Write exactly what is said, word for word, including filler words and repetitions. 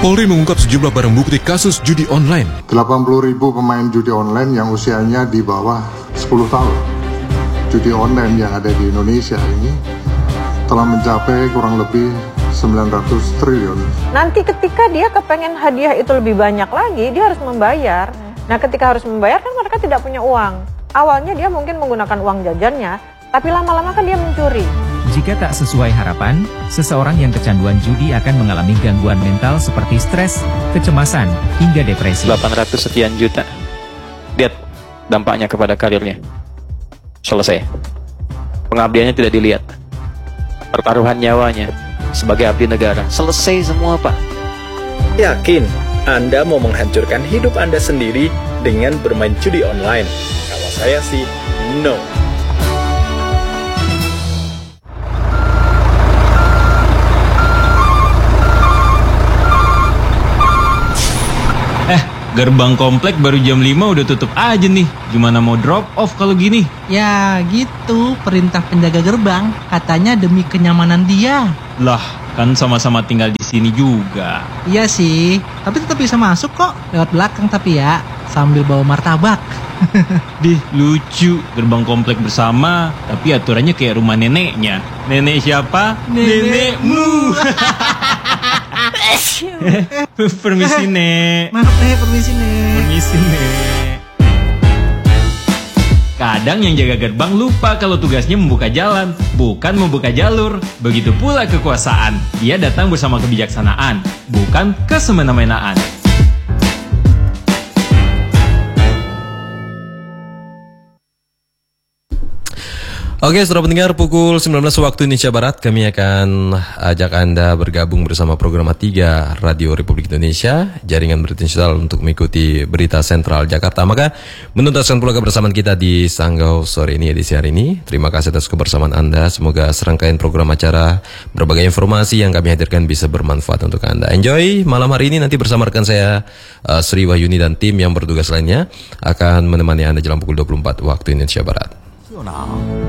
Polri mengungkap sejumlah barang bukti kasus judi online. delapan puluh ribu pemain judi online yang usianya di bawah sepuluh tahun. Judi online yang ada di Indonesia ini telah mencapai kurang lebih sembilan ratus triliun. Nanti ketika dia kepengen hadiah itu lebih banyak lagi, dia harus membayar. Nah, ketika harus membayar kan mereka tidak punya uang. Awalnya dia mungkin menggunakan uang jajannya, tapi lama-lama kan dia mencuri. Jika tak sesuai harapan, seseorang yang kecanduan judi akan mengalami gangguan mental seperti stres, kecemasan, hingga depresi. delapan ratus sekian juta. Lihat dampaknya kepada karirnya. Selesai. Pengabdiannya tidak dilihat. Pertaruhan nyawanya sebagai abdi negara. Selesai semua, Pak. Yakin Anda mau menghancurkan hidup Anda sendiri dengan bermain judi online? Kalau saya sih, no. Eh, gerbang komplek baru jam lima udah tutup aja nih. Gimana mau drop off kalau gini? Ya gitu, perintah penjaga gerbang. Katanya demi kenyamanan dia. Lah, kan sama-sama tinggal di sini juga. Iya sih, tapi tetap bisa masuk kok. Lewat belakang tapi ya, sambil bawa martabak. Dih, lucu. Gerbang komplek bersama, tapi aturannya kayak rumah neneknya. Nenek siapa? Nenekmu. Permisi, Nek. Maaf, Nek, permisi, Nek. Permisi, Nek. Kadang yang jaga gerbang lupa kalau tugasnya membuka jalan, bukan membuka jalur. Begitu pula kekuasaan. Dia datang bersama kebijaksanaan, bukan kesemena-menaan. Oke, saudara pendengar, pukul sembilan belas waktu Indonesia Barat, kami akan ajak Anda bergabung bersama program A tiga Radio Republik Indonesia, jaringan berita nasional untuk mengikuti berita sentral Jakarta. Maka menuntaskan pula kebersamaan kita di Sanggau sore ini, edisi hari ini. Terima kasih atas kebersamaan Anda. Semoga serangkaian program acara, berbagai informasi yang kami hadirkan bisa bermanfaat untuk Anda. Enjoy malam hari ini, nanti bersama rekan saya uh, Sri Wahyuni dan tim yang bertugas lainnya akan menemani Anda jelang pukul dua puluh empat waktu Indonesia Barat.